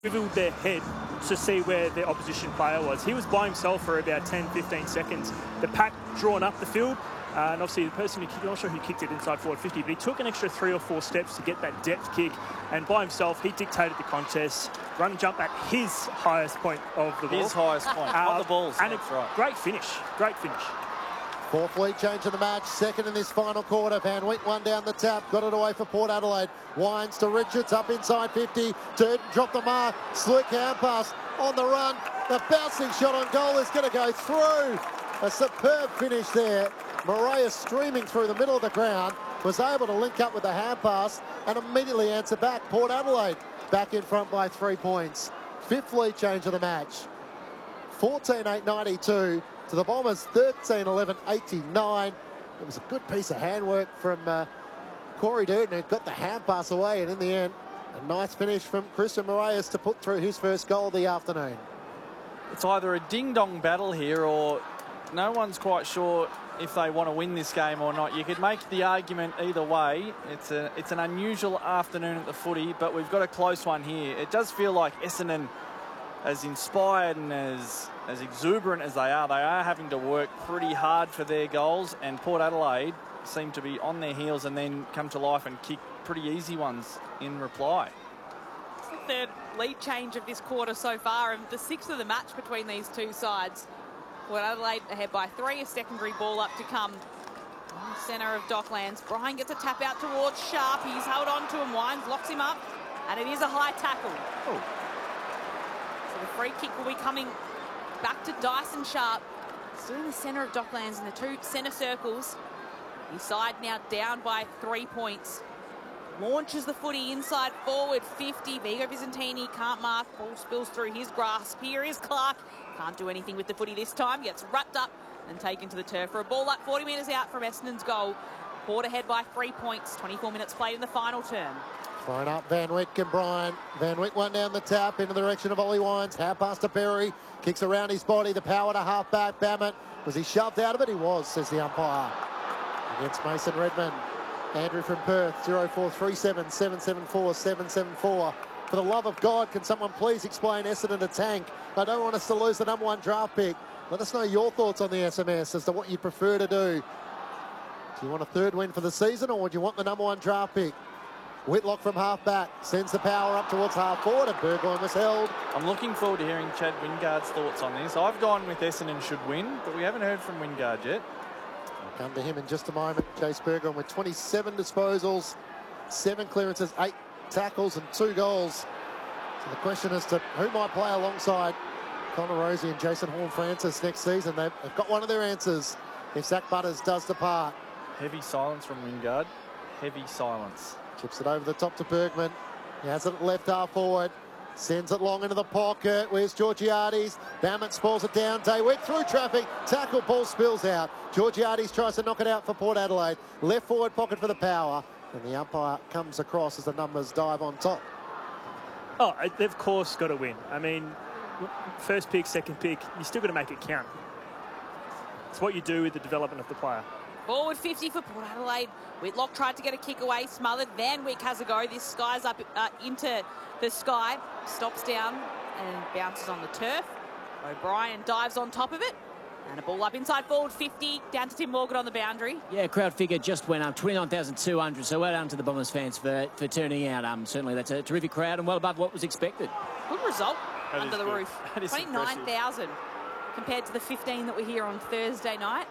Revealed their head to see where their opposition player was. He was by himself for about 10-15 seconds. The pack drawn up the field, and obviously the person who kicked, I'm not sure who kicked it inside forward 50, but he took an extra 3 or 4 steps to get that depth kick, and by himself he dictated the contest. Run and jump at his highest point of the ball. His highest point, not the balls. And that's right. Great finish, great finish. Fourth lead change of the match, second in this final quarter. Van Wyk one down the tap, got it away for Port Adelaide. Wines to Richards, up inside 50. Durden dropped the mark, slick hand pass on the run. The bouncing shot on goal is going to go through. A superb finish there. Moraes streaming through the middle of the ground, was able to link up with the hand pass and immediately answer back. Port Adelaide back in front by 3 points. Fifth lead change of the match. 14-8-92. To the Bombers, 13-11-89. It was a good piece of handwork from Corey Durden, who got the hand pass away, and in the end, a nice finish from Christian Moraes to put through his first goal of the afternoon. It's either a ding-dong battle here, or no one's quite sure if they want to win this game or not. You could make the argument either way. It's an unusual afternoon at the footy, but we've got a close one here. It does feel like Essendon, as inspired and as exuberant as they are having to work pretty hard for their goals, and Port Adelaide seem to be on their heels and then come to life and kick pretty easy ones in reply. It's the third lead change of this quarter so far, and the sixth of the match between these two sides. Port Adelaide ahead by 3, a secondary ball up to come. In the centre of Docklands, Bryan gets a tap out towards Sharp. He's held on to him, Wines locks him up, and it is a high tackle. Oh. So the free kick will be coming back to Dyson Sharp. Still in the centre of Docklands in the 2 centre circles. His side now down by 3 points. Launches the footy inside forward 50. Vigo Visentini can't mark. Ball spills through his grasp. Here is Clark. Can't do anything with the footy this time. Gets wrapped up and taken to the turf for a ball up 40 metres out from Essendon's goal. Port ahead by 3 points. 24 minutes played in the final term. Thrown up Van Wyk and Bryan. Van Wyk one down the tap into the direction of Ollie Wines. Hand pass to Perry. Kicks around his body. The power to half back. Bammett. Was he shoved out of it? He was, says the umpire. Against Mason Redman. Andrew from Perth. 0437 774 774. For the love of God, can someone please explain Essendon a tank? I don't want us to lose the #1 draft pick. Let us know your thoughts on the SMS as to what you'd prefer to do. Do you want a 3rd win for the season, or would you want the #1 draft pick? Whitlock from half-back sends the power up towards half-forward, and Burgoyne was held. I'm looking forward to hearing Chad Wingard's thoughts on this. I've gone with Essendon should win, but we haven't heard from Wingard yet. I'll come to him in just a moment. Chase Burgoyne with 27 disposals, 7 clearances, 8 tackles and 2 goals. So the question is to who might play alongside Connor Rozee and Jason Horne-Francis next season. They've got one of their answers if Zach Butters does depart. Heavy silence from Wingard. Heavy silence. Chips it over the top to Bergman. He has it left half forward. Sends it long into the pocket. Where's Georgiades? Bammett spoils it down. Daywick through traffic. Tackle, ball spills out. Georgiades tries to knock it out for Port Adelaide. Left forward pocket for the power. And the umpire comes across as the numbers dive on top. Oh, they've of course got to win. I mean, first pick, second pick, you still got to make it count. It's what you do with the development of the player. Forward 50 for Port Adelaide. Whitlock tried to get a kick away, smothered. Van Wyk has a go. This skies up into the sky. Stops down and bounces on the turf. O'Brien dives on top of it. And a ball up inside forward 50. Down to Tim Morgan on the boundary. Yeah, crowd figure just went up, 29,200. So well done to the Bombers fans for turning out. Certainly that's a terrific crowd and well above what was expected. Good result That under the good. roof. That is 29,000 compared to the 15 that were here on Thursday night.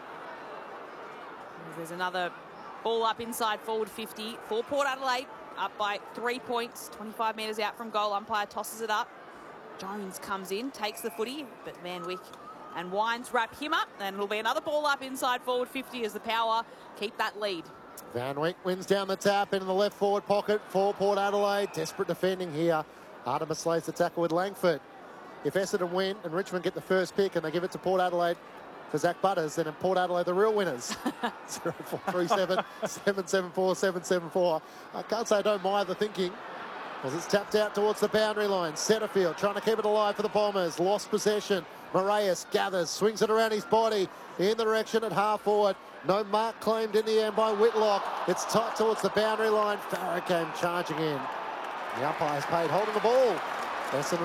There's another ball up inside forward 50 for Port Adelaide, up by 3 points, 25 metres out from goal. Umpire tosses it up. Jones comes in, takes the footy, but Van Wyk and Wines wrap him up, and it'll be another ball up inside forward 50 as the power keep that lead. Van Wyk wins down the tap into the left forward pocket for Port Adelaide. Desperate defending here. Artemis slays the tackle with Langford. If Essendon win and Richmond get the first pick and they give it to Port Adelaide for Zach Butters, then in Port Adelaide the real winners. 0437 774 774. I can't say I don't mind the thinking, as it's tapped out towards the boundary line. Setterfield trying to keep it alive for the Bombers. Lost possession. Moraes gathers, swings it around his body in the direction at half forward. No mark claimed in the end by Whitlock. It's tight towards the boundary line. Farah came charging in. The umpire's paid holding the ball. Essendon